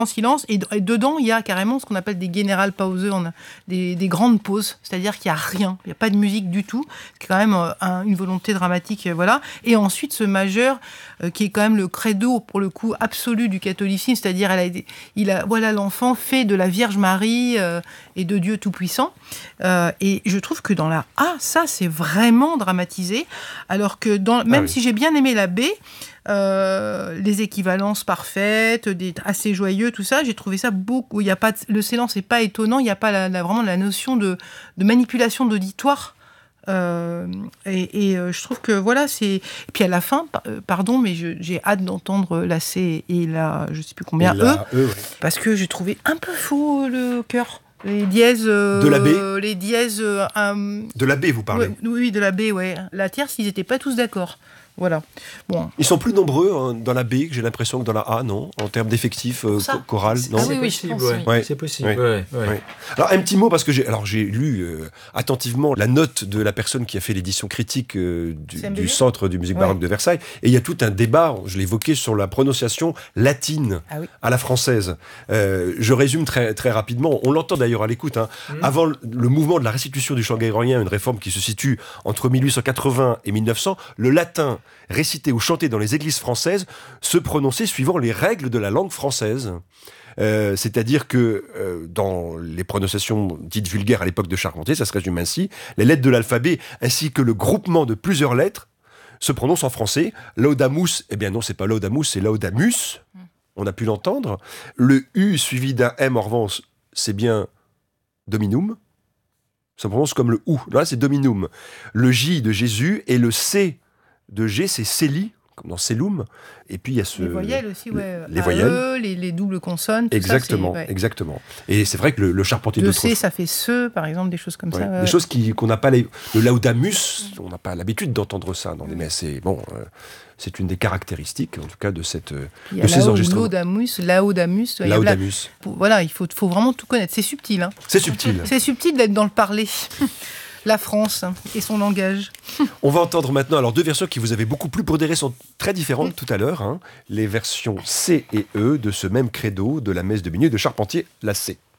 en silence, et dedans, il y a carrément ce qu'on appelle des Generalpause, des grandes pauses, c'est-à-dire qu'il n'y a rien, il n'y a pas de musique du tout, c'est quand même une volonté dramatique, voilà. Et ensuite, ce majeur, qui est quand même le credo, pour le coup, absolu du catholicisme, c'est-à-dire, voilà, l'enfant fait de la Vierge Marie et de Dieu Tout-Puissant. Et je trouve que dans la A, ça, c'est vraiment dramatisé, alors que même si j'ai bien aimé la B, les équivalences parfaites, assez joyeux, tout ça, j'ai trouvé ça beaucoup. Le silence n'est pas étonnant, il n'y a pas vraiment la notion de manipulation d'auditoire. Je trouve que voilà, c'est. Et puis à la fin, pardon, mais j'ai hâte d'entendre la C et la, je sais plus combien, E, parce que j'ai trouvé un peu faux le chœur. Les dièses. De la B. Les dièses. De la B, vous parlez. Oui, de la B, ouais. La tierce, ils n'étaient pas tous d'accord. Voilà. Bon. Ils sont plus nombreux dans la B que j'ai l'impression que dans la A, non? En termes d'effectifs choral, non? C'est possible, oui. C'est possible. Ouais. Alors, un petit mot, parce que j'ai lu attentivement la note de la personne qui a fait l'édition critique du Centre du Musique Baroque de Versailles, et il y a tout un débat, je l'ai évoqué, sur la prononciation latine à la française. Je résume très, très rapidement. On l'entend d'ailleurs à l'écoute. Avant le mouvement de la restitution du chant grégorien, une réforme qui se situe entre 1880 et 1900, le latin récité ou chanté dans les églises françaises se prononçait suivant les règles de la langue française. C'est-à-dire que dans les prononciations dites vulgaires à l'époque de Charpentier, ça se résume ainsi: les lettres de l'alphabet ainsi que le groupement de plusieurs lettres se prononcent en français. Laudamus, eh bien non, c'est pas Laudamus, c'est Laudamus. On a pu l'entendre. Le U suivi d'un M, en revanche, c'est bien Dominum. Ça prononce comme le OU. Là, c'est Dominum. Le J de Jésus et le C de G, c'est Célie, comme dans Célum. Et puis il y a les voyelles aussi, les voyelles, les doubles consonnes. Tout exactement, ça, exactement. Et c'est vrai que le Charpentier de C, ça fait ce, par exemple, des choses comme ça. Des choses qu'on n'a pas le Laudamus, on n'a pas l'habitude d'entendre ça dans des messes. C'est une des caractéristiques, en tout cas, de ces enregistrements. Laudamus. Voilà, il faut vraiment tout connaître. C'est subtil. C'est subtil. C'est subtil d'être dans le parler. La France et son langage. On va entendre maintenant deux versions qui vous avaient beaucoup plu pour des raisons très différentes tout à l'heure. Les versions C et E de ce même credo de la messe de minuit de Charpentier, la C.